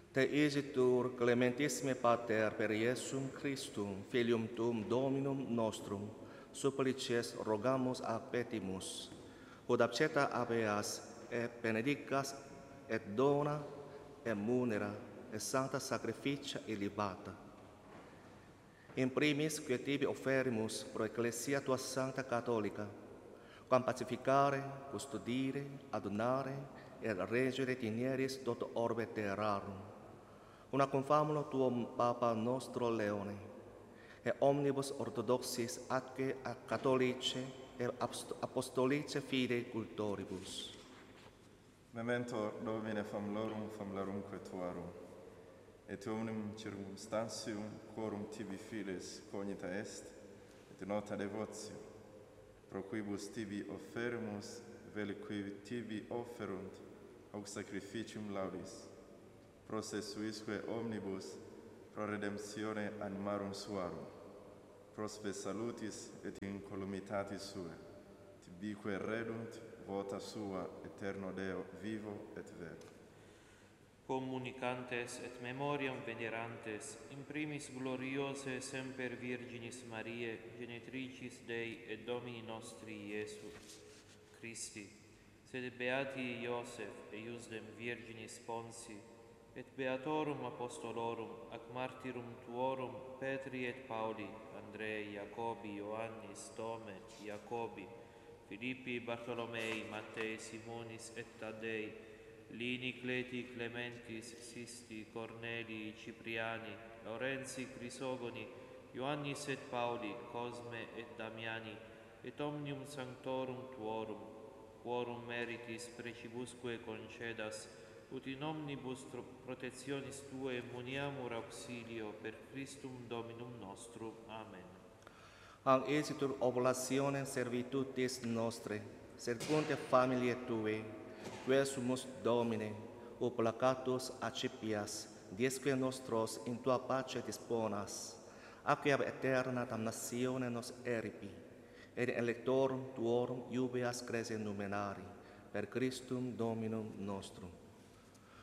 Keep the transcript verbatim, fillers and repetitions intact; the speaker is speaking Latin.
Te isitur clementissime Pater per Iesum Christum, Filium Tuum Dominum nostrum, supplices rogamus a petimus, quod accepta habeas et benedicas et dona et munera et sancta sacrificia illibata. In primis, que tibi offerimus pro Ecclesia tua Sancta Catholica, quam pacificare, custodire, adunare et reggere tinieris tot orbe terrarum, una confamulo tuum Papa nostro Leone, et omnibus orthodoxis atque catholice et apostolice fidei cultoribus. Memento Domine famlorum famlarumque tuarum, et omnium circumstantium quorum tibi fides cognita est, et nota devotio, pro quibus tibi offerimus, veli qui tibi offerunt, hoc sacrificium laudis, processuisque omnibus, pro redemptione animarum suarum, prospe salutis et incolumitatis sue, tibique redunt vota sua eterno Deo vivo et vero. Communicantes et memoriam venerantes, in primis gloriose semper Virginis Mariae, genitricis Dei et Domini nostri Iesu Christi, sed beati Iosef et Iusdem Virginis Ponsi, et beatorum apostolorum ac martyrum tuorum Petri et Pauli, Andrei, Jacobi, Ioannis, Tome, Jacobi, Filippi, Bartolomei, Mattei, Simonis et Taddei, Lini, Cleti, Clementis, Sisti, Corneli, Cipriani, Laurenzi, Crisogoni, Ioannis et Pauli, Cosme et Damiani, et omnium sanctorum tuorum, quorum meritis precibusque concedas, ut in omnibus protectionis Tuae muniamur auxilio per Christum Dominum nostrum. Amen. Ang isitur oblatione servitutis nostre, circunte familiae Tuae, quae sumus Domine, o placatus accipias, diesque nostros in tua pace disponas, aque ab eterna damnatione nos eripi, et in electorum tuorum iubeas cresce numenari, per Christum Dominum nostrum.